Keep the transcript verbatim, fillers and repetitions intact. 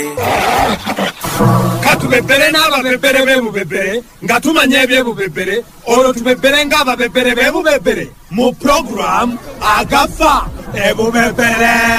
katubebere n'ababebere b'ebubebere nga tumanya ebyebubebere olwo tubebere ng'ababebere b'ebubebere mu program agafa ebubebere.